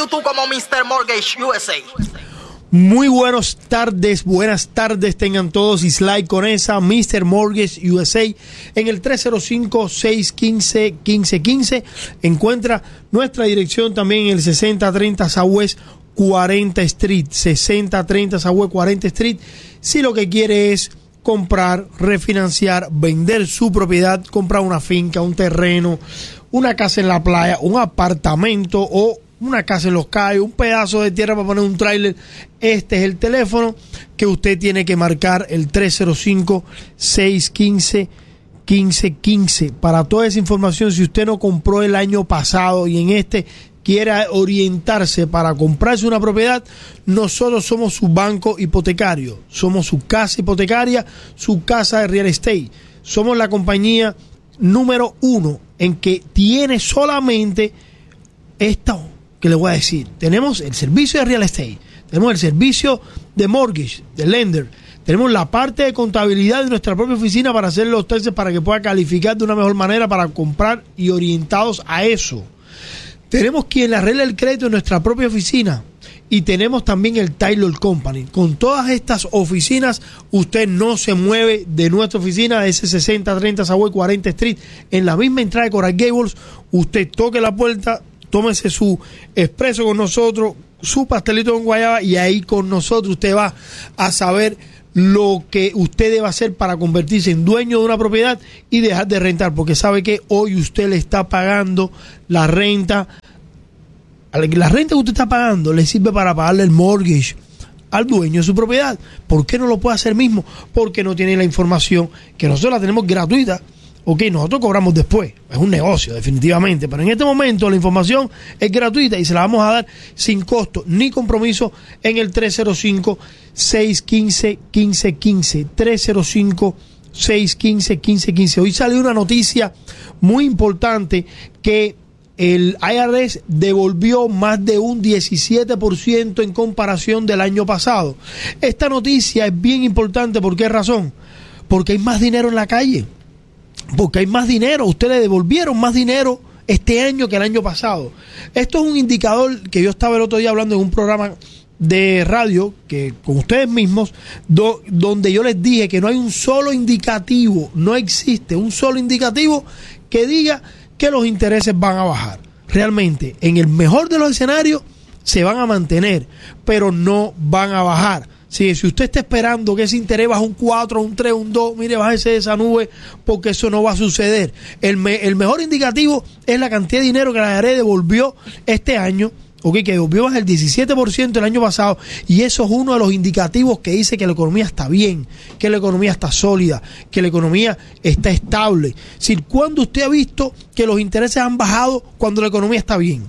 YouTube como Mr. Mortgage USA. Muy buenas tardes tengan todos. Islay Conesa, Mr. Mortgage USA, en el 305-615-1515. Encuentra nuestra dirección también en el 6030 Southwest 40 Street, 6030 Southwest 40 Street. Si lo que quiere es comprar, refinanciar, vender su propiedad, comprar una finca, un terreno, una casa en la playa, un apartamento o una casa en Los Cayos, un pedazo de tierra para poner un tráiler, este es el teléfono que usted tiene que marcar, el 305-615-1515. Para toda esa información, si usted no compró el año pasado y en este quiera orientarse para comprarse una propiedad, nosotros somos su banco hipotecario, somos su casa hipotecaria, su casa de real estate. Somos la compañía número 1 en que tiene solamente esto que le voy a decir. Tenemos el servicio de real estate, tenemos el servicio de mortgage, de lender, tenemos la parte de contabilidad de nuestra propia oficina para hacer los taxes para que pueda calificar de una mejor manera para comprar y orientados a eso. Tenemos quien arregla el crédito en nuestra propia oficina y tenemos también el Taylor Company. Con todas estas oficinas, usted no se mueve de nuestra oficina de ese 6030 Southwest 40 Street, en la misma entrada de Coral Gables. Usted toque la puerta, tómese su expreso con nosotros, su pastelito con guayaba, y ahí con nosotros usted va a saber lo que usted debe hacer para convertirse en dueño de una propiedad y dejar de rentar, porque sabe que hoy usted le está pagando la renta que usted está pagando le sirve para pagarle el mortgage al dueño de su propiedad. ¿Por qué no lo puede hacer mismo? Porque no tiene la información que nosotros la tenemos gratuita. Ok, nosotros cobramos después, es un negocio definitivamente, pero en este momento la información es gratuita y se la vamos a dar sin costo ni compromiso en el 305-615-1515, 305-615-1515. Hoy salió una noticia muy importante que el IRS devolvió más de un 17% en comparación del año pasado. Esta noticia es bien importante. ¿Por qué razón? Porque hay más dinero en la calle. Porque hay más dinero, ustedes le devolvieron más dinero este año que el año pasado. Esto es un indicador que yo estaba el otro día hablando en un programa de radio que con ustedes mismos, donde yo les dije que no hay un solo indicativo, no existe un solo indicativo que diga que los intereses van a bajar. Realmente, en el mejor de los escenarios, se van a mantener, pero no van a bajar. Si usted está esperando que ese interés baje un 4, un 3, un 2, mire, bájese de esa nube, porque eso no va a suceder. El mejor indicativo es la cantidad de dinero que la IRS devolvió este año, que devolvió más del 17% el año pasado, y eso es uno de los indicativos que dice que la economía está bien, que la economía está sólida, que la economía está estable. ¿Cuándo usted ha visto que los intereses han bajado cuando la economía está bien?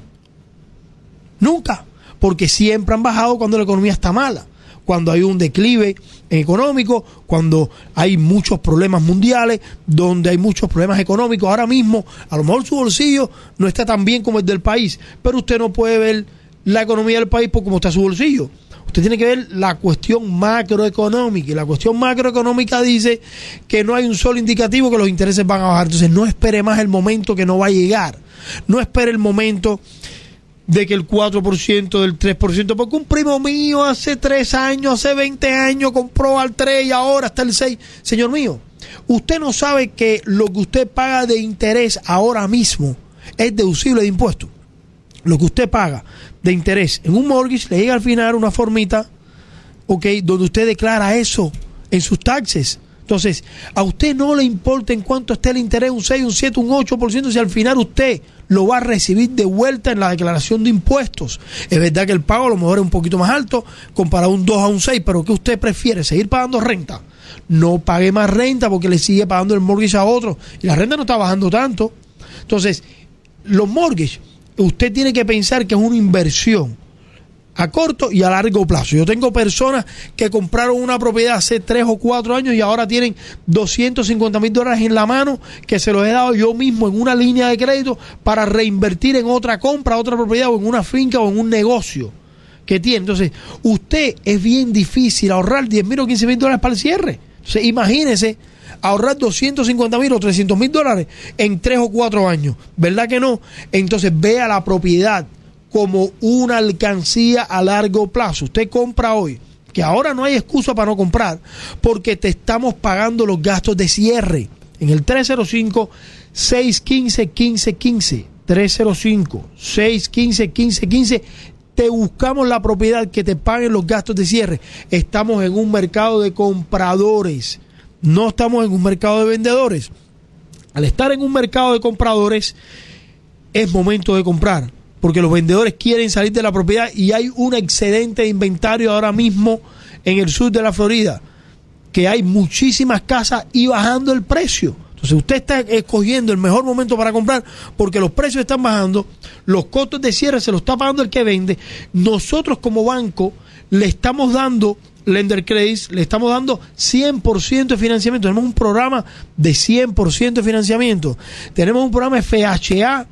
Nunca, porque siempre han bajado cuando la economía está mala. Cuando hay un declive económico, cuando hay muchos problemas mundiales, donde hay muchos problemas económicos. Ahora mismo, a lo mejor su bolsillo no está tan bien como el del país, pero usted no puede ver la economía del país por cómo está su bolsillo. Usted tiene que ver la cuestión macroeconómica, y la cuestión macroeconómica dice que no hay un solo indicativo que los intereses van a bajar. Entonces no espere más el momento que no va a llegar. No espere el momento de que el 4%, del 3%, porque un primo mío hace 3 años, hace 20 años compró al 3 y ahora está el 6. Señor mío, usted no sabe que lo que usted paga de interés ahora mismo es deducible de impuestos. Lo que usted paga de interés en un mortgage le llega al final una formita, donde usted declara eso en sus taxes. Entonces, a usted no le importa en cuánto esté el interés, un 6, un 7, un 8%, si al final usted lo va a recibir de vuelta en la declaración de impuestos. Es verdad que el pago a lo mejor es un poquito más alto comparado a un 2 a un 6, pero ¿qué usted prefiere? ¿Seguir pagando renta? No pague más renta porque le sigue pagando el mortgage a otro y la renta no está bajando tanto. Entonces, los mortgages, usted tiene que pensar que es una inversión a corto y a largo plazo. Yo tengo personas que compraron una propiedad hace 3 o 4 años y ahora tienen $250,000 en la mano que se los he dado yo mismo en una línea de crédito para reinvertir en otra compra, otra propiedad o en una finca o en un negocio que tiene. Entonces, usted es bien difícil ahorrar $10,000 o $15,000 para el cierre. Entonces, imagínese ahorrar $250,000 o $300,000 en 3 o 4 años. ¿Verdad que no? Entonces, vea la propiedad como una alcancía a largo plazo. Usted compra hoy, que ahora no hay excusa para no comprar, porque te estamos pagando los gastos de cierre. En el 305-615-1515, 305-615-1515, te buscamos la propiedad que te paguen los gastos de cierre. Estamos en un mercado de compradores, no estamos en un mercado de vendedores. Al estar en un mercado de compradores, es momento de comprar, porque los vendedores quieren salir de la propiedad y hay un excedente de inventario ahora mismo en el sur de la Florida, que hay muchísimas casas y bajando el precio. Entonces usted está escogiendo el mejor momento para comprar porque los precios están bajando, los costos de cierre se los está pagando el que vende. Nosotros como banco le estamos dando Lender Credits, le estamos dando 100% de financiamiento. Tenemos un programa de 100% de financiamiento. Tenemos un programa FHA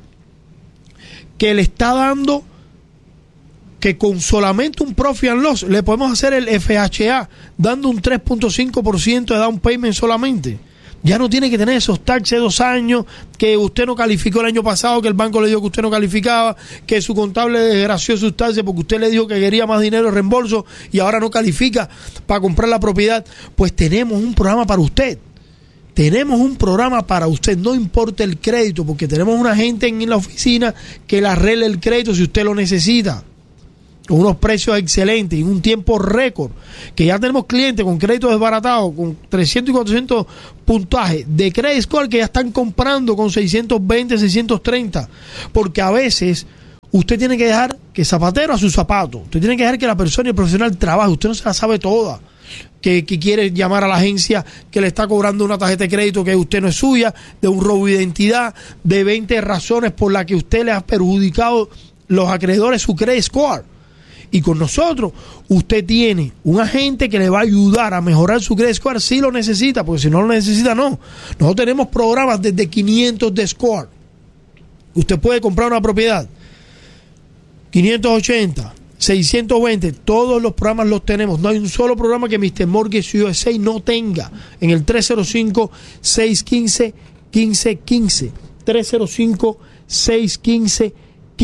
que le está dando, que con solamente un profit and loss le podemos hacer el FHA dando un 3.5% de down payment solamente. Ya no tiene que tener esos taxes de 2 años, que usted no calificó el año pasado, que el banco le dijo que usted no calificaba, que su contable desgració sus taxes porque usted le dijo que quería más dinero de reembolso y ahora no califica para comprar la propiedad. Pues tenemos un programa para usted. Tenemos un programa para usted, no importa el crédito, porque tenemos una gente en la oficina que le arregle el crédito si usted lo necesita. Con unos precios excelentes y en un tiempo récord, que ya tenemos clientes con créditos desbaratados, con 300 y 400 puntajes de credit score que ya están comprando con 620, 630, porque a veces usted tiene que dejar que zapatero a su zapato, usted tiene que dejar que la persona y el profesional trabaje, usted no se la sabe toda, que quiere llamar a la agencia que le está cobrando una tarjeta de crédito que usted no es suya, de un robo de identidad, de 20 razones por las que usted le ha perjudicado los acreedores su credit score. Y con nosotros, usted tiene un agente que le va a ayudar a mejorar su credit score si lo necesita, porque si no lo necesita, no. Nosotros tenemos programas desde 500 de score. Usted puede comprar una propiedad, 580, 620, todos los programas los tenemos. No hay un solo programa que Mr. Mortgage USA no tenga. En el 305-615-1515, 305-615-1515,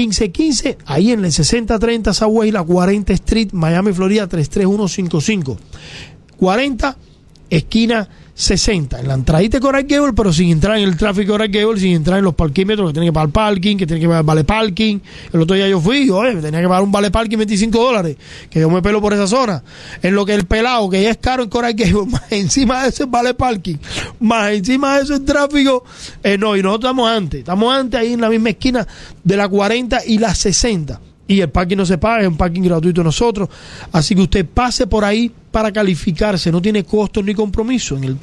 ahí en el 6030 Southwest, la 40 Street, Miami, Florida, 33155. 40, esquina 60. En la entradita de Coral Gable, pero sin entrar en el tráfico de Coral Gable, sin entrar en los parquímetros, que tiene que pagar parking, que tiene que pagar vale parking. El otro día yo fui, tenía que pagar un vale parking $25, que yo me pelo por esa zona. En lo que el pelado, que ya es caro en Coral Gable, más encima de eso es vale parking, más encima de eso es tráfico. No, y nosotros estamos antes ahí en la misma esquina de la 40 y la 60. Y el parking no se paga, es un parking gratuito de nosotros. Así que usted pase por ahí para calificarse, no tiene costos ni compromiso. En el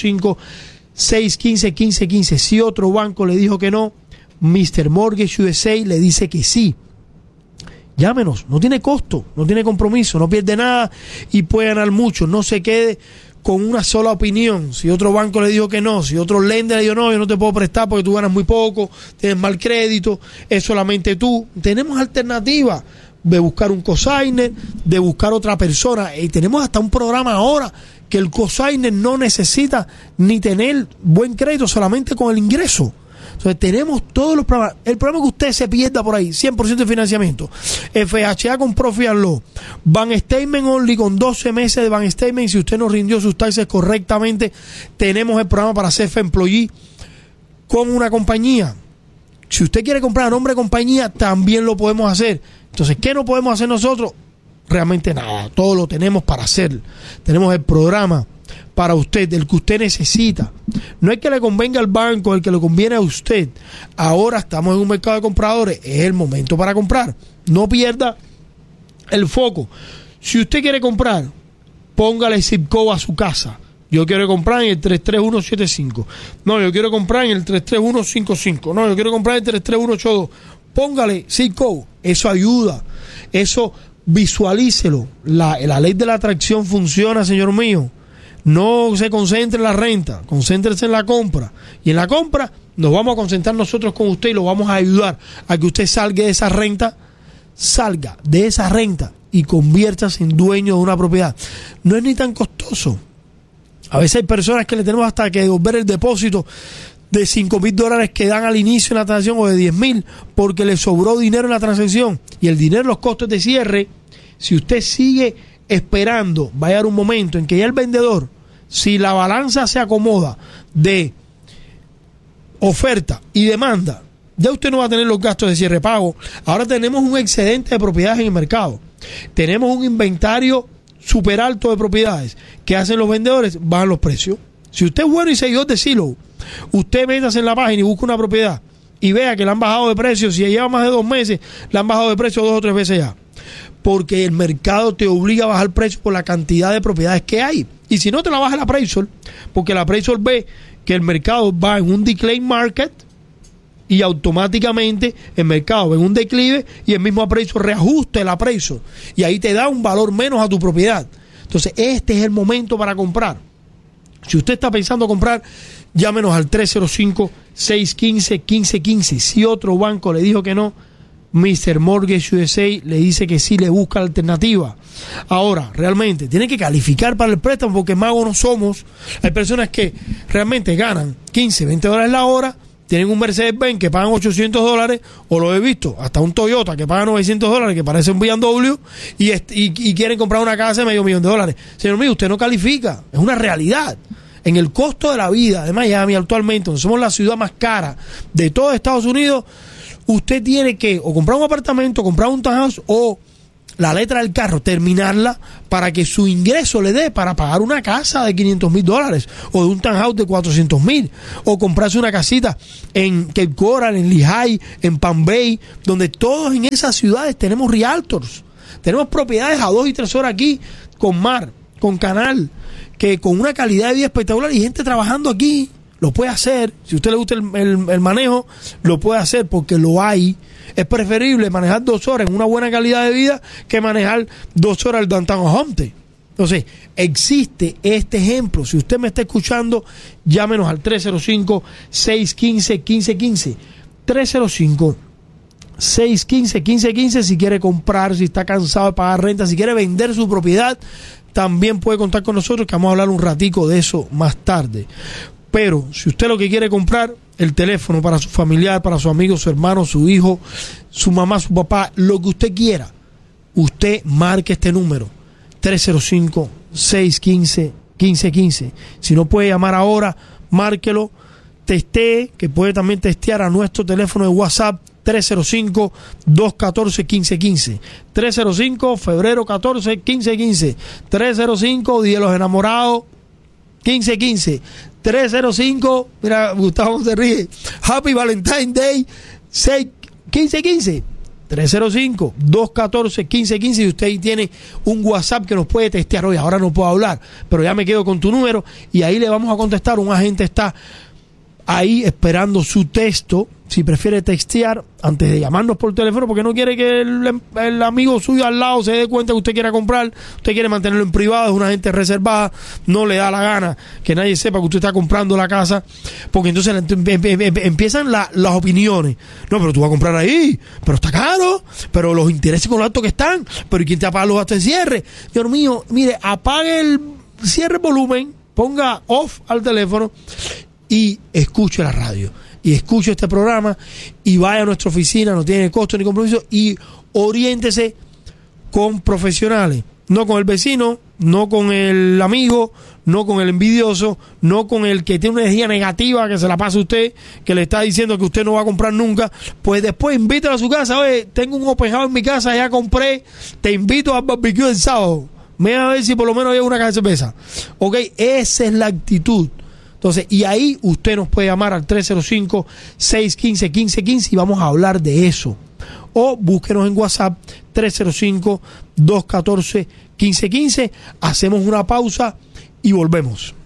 305-615-1515. Si otro banco le dijo que no, Mr. Mortgage USA le dice que sí. Llámenos, no tiene costo, no tiene compromiso, no pierde nada y puede ganar mucho. No se quede con una sola opinión. Si otro banco le dijo que no, si otro lender le dijo no, yo no te puedo prestar porque tú ganas muy poco, tienes mal crédito, es solamente tú. Tenemos alternativas de buscar un cosigner, de buscar otra persona. Y tenemos hasta un programa ahora que el cosigner no necesita ni tener buen crédito, solamente con el ingreso. Entonces tenemos todos los programas. El programa que usted se pierda por ahí, 100% de financiamiento, FHA con Profit and Loss, Bank Statement Only con 12 meses de Bank Statement. Si usted no rindió sus taxes correctamente, tenemos el programa para Self-Employee con una compañía. Si usted quiere comprar a nombre de compañía, también lo podemos hacer. Entonces, ¿qué no podemos hacer nosotros? Realmente nada, todo lo tenemos para hacer. Tenemos el programa para usted, el que usted necesita. No es que le convenga al banco, el que le conviene a usted. Ahora estamos en un mercado de compradores, es el momento para comprar. No pierda el foco. Si usted quiere comprar, póngale zip code a su casa. Yo quiero comprar en el 33175. No, yo quiero comprar en el 33155. No, yo quiero comprar en el 33182. Póngale zip code. Eso ayuda. Eso visualícelo. La ley de la atracción funciona, señor mío. No se concentre en la renta, concéntrese en la compra. Y en la compra nos vamos a concentrar nosotros con usted y lo vamos a ayudar a que usted salga de esa renta y conviértase en dueño de una propiedad. No es ni tan costoso. A veces hay personas que le tenemos hasta que devolver el depósito de $5,000 que dan al inicio en la transacción o de 10,000 porque le sobró dinero en la transacción y el dinero, los costos de cierre, si usted sigue esperando, va a llegar un momento en que ya el vendedor, si la balanza se acomoda de oferta y demanda, ya usted no va a tener los gastos de cierre pago. Ahora tenemos un excedente de propiedades en el mercado. Tenemos un inventario súper alto de propiedades. ¿Qué hacen los vendedores? Bajan los precios. Si usted es bueno y seguidor de Zillow, usted métase en la página y busca una propiedad y vea que le han bajado de precio. Si lleva más de 2 meses, le han bajado de precio 2 o 3 veces ya. Porque el mercado te obliga a bajar precio por la cantidad de propiedades que hay. Y si no, te la baja el appraisal, porque el appraisal ve que el mercado va en un decline market y automáticamente el mercado ve en un declive y el mismo appraisal reajusta el appraisal y ahí te da un valor menos a tu propiedad. Entonces, este es el momento para comprar. Si usted está pensando comprar, llámenos al 305-615-1515. Si otro banco le dijo que no, Mr. Mortgage USA le dice que sí, le busca la alternativa. Ahora, realmente, tiene que calificar para el préstamo porque magos no somos. Hay personas que realmente ganan $15, $20 la hora, tienen un Mercedes-Benz que pagan $800, o lo he visto, hasta un Toyota que paga $900, que parece un BMW, y quieren comprar una casa de $500,000. Señor mío, usted no califica, es una realidad. En el costo de la vida de Miami actualmente, donde somos la ciudad más cara de todo Estados Unidos, usted tiene que o comprar un apartamento, comprar un townhouse o la letra del carro, terminarla para que su ingreso le dé para pagar una casa de $500,000 o de un townhouse de $400,000 o comprarse una casita en Cape Coral, en Lehigh, en Palm Bay, donde todos en esas ciudades tenemos realtors, tenemos propiedades a 2 y 3 horas aquí con mar, con canal, que con una calidad de vida espectacular y gente trabajando aquí. Lo puede hacer, si a usted le gusta el manejo, lo puede hacer porque lo hay. Es preferible manejar 2 horas en una buena calidad de vida que manejar 2 horas el downtown Homestead. Entonces, existe este ejemplo. Si usted me está escuchando, llámenos al 305-615-1515. 305-615-1515 si quiere comprar, si está cansado de pagar renta, si quiere vender su propiedad, también puede contar con nosotros, que vamos a hablar un ratico de eso más tarde. Pero si usted lo que quiere comprar, el teléfono para su familiar, para su amigo, su hermano, su hijo, su mamá, su papá, lo que usted quiera, usted marque este número, 305-615-1515. Si no puede llamar ahora, márquelo, testee, que puede también testear a nuestro teléfono de WhatsApp, 305-214-1515. 305 febrero 14 1515. 305 Día de los Enamorados 1515. 305, mira, Gustavo se ríe, Happy Valentine's Day 1515. 305-214-1515 y usted ahí tiene un WhatsApp que nos puede testear hoy. Ahora no puedo hablar, pero ya me quedo con tu número y ahí le vamos a contestar. Un agente está ahí esperando su texto, si prefiere textear antes de llamarnos por teléfono, porque no quiere que el amigo suyo al lado se dé cuenta que usted quiera comprar, usted quiere mantenerlo en privado, es una gente reservada, no le da la gana que nadie sepa que usted está comprando la casa, porque entonces empiezan las opiniones. No, pero tú vas a comprar ahí, pero está caro, pero los intereses con lo alto que están, pero ¿y quién te apaga los gastos de cierre? Dios mío, mire, apague el cierre volumen, ponga off al teléfono y escuche la radio y escuche este programa y vaya a nuestra oficina, no tiene costo ni compromiso, y oriéntese con profesionales, no con el vecino, no con el amigo, no con el envidioso, no con el que tiene una energía negativa que se la pasa a usted, que le está diciendo que usted no va a comprar nunca. Pues después invítalo a su casa. Oye, tengo un open house en mi casa, ya compré, te invito al barbecue el sábado, me a ver si por lo menos hay una caja de cerveza. Ok, esa es la actitud. Entonces, y ahí usted nos puede llamar al 305-615-1515 y vamos a hablar de eso. O búsquenos en WhatsApp 305-214-1515. Hacemos una pausa y volvemos.